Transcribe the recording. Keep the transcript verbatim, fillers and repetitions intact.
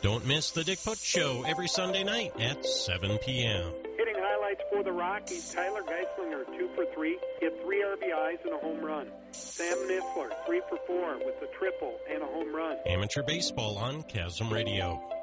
Don't miss the Dick Putz Show every Sunday night at seven p.m. Hitting highlights for the Rockies, Tyler Geislinger, two for three, hit three R B Is and a home run. Sam Niffler, three for four with a triple and a home run. Amateur baseball on Chasm Radio.